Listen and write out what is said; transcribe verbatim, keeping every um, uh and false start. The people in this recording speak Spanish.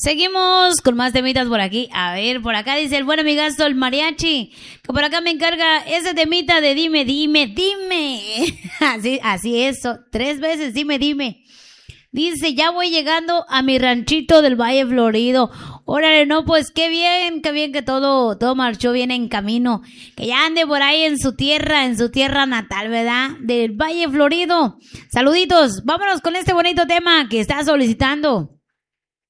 Seguimos con más temitas por aquí. A ver, por acá dice el buen amigazo, el mariachi, que por acá me encarga ese temita de dime, dime, dime. Así, así es, tres veces dime, dime. Dice, ya voy llegando a mi ranchito del Valle Florido. Órale, no, pues qué bien, qué bien que todo, todo marchó bien en camino. Que ya ande por ahí en su tierra, en su tierra natal, ¿verdad? Del Valle Florido. Saluditos, vámonos con este bonito tema que está solicitando